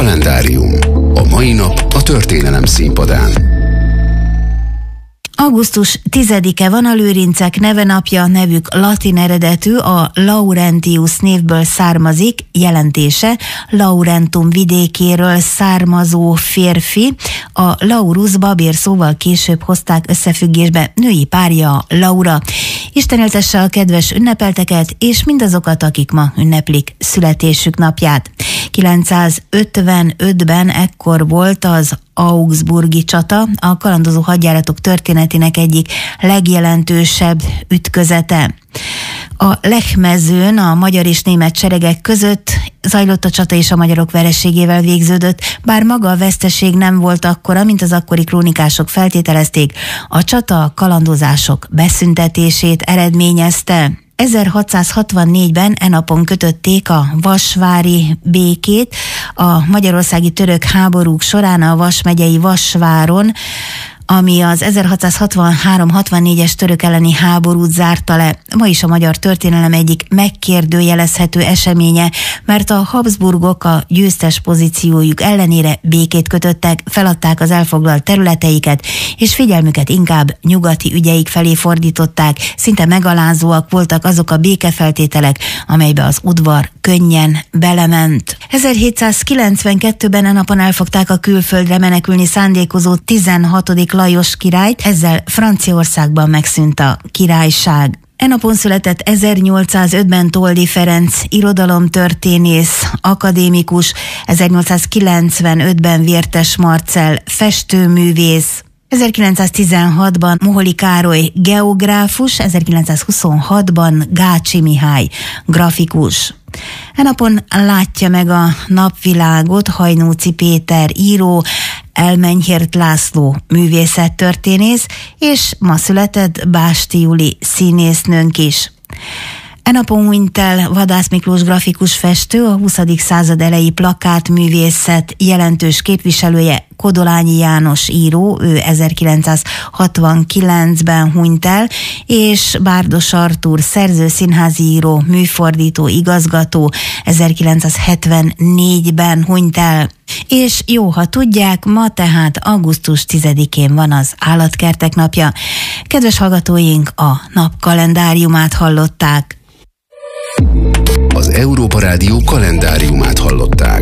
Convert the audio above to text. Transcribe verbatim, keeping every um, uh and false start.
Kalendárium. A mai nap a történelem színpadán. augusztus tizedike van, a lőrincek nevenapja, nevük latin eredetű, a Laurentius névből származik, jelentése Laurentum vidékéről származó férfi. A Laurus babér szóval később hozták összefüggésbe, női párja Laura. Isten éltesse a kedves ünnepelteket, és mindazokat, akik ma ünneplik születésük napját. kilencszázötvenötben ekkor volt az augsburgi csata, a kalandozó hadjáratok történetének egyik legjelentősebb ütközete. A Lechmezőn a magyar és német seregek között zajlott a csata, és a magyarok vereségével végződött, bár maga a veszteség nem volt akkora, mint az akkori krónikások feltételezték. A csata a kalandozások beszüntetését eredményezte. ezerhatszázhatvannégyben e napon kötötték a vasvári békét. A magyarországi török háborúk során a Vas megyei Vasváron, ami az ezerhatszázhatvanhárom hatvannégyes török elleni háborút zárta le. Ma is a magyar történelem egyik megkérdőjelezhető eseménye, mert a Habsburgok a győztes pozíciójuk ellenére békét kötöttek, feladták az elfoglalt területeiket, és figyelmüket inkább nyugati ügyeik felé fordították. Szinte megalázóak voltak azok a békefeltételek, amelybe az udvar könnyen belement. ezerhétszázkilencvenkettőben e napon elfogták a külföldre menekülni szándékozó tizenhatodik Lajos királyt, ezzel Franciaországban megszűnt a királyság. E napon született ezernyolcszázötben Toldy Ferenc irodalomtörténész, akadémikus, ezernyolcszázkilencvenötben Vértes Marcell festőművész, ezerkilencszáztizenhatban Moholi Károly geográfus, ezerkilencszázhuszonhatban Gácsi Mihály grafikus. E napon látja meg a napvilágot Hajnóci Péter író, Elmenyhért László művészettörténész, és ma született Básti Juli színésznőnk is. E napon hunyt el Vadász Miklós grafikus festő, a huszadik század elejé plakátművészet jelentős képviselője, Kodolányi János író, ő ezerkilencszázhatvankilencben hunyt el, és Bárdos Artúr szerző, színházi író, műfordító, igazgató, ezerkilencszázhetvennégyben hunyt el. És jó, ha tudják, ma tehát augusztus tizedikén van az Állatkertek napja. Kedves hallgatóink, a nap kalendáriumát hallották. Az Európa Rádió kalendáriumát hallották.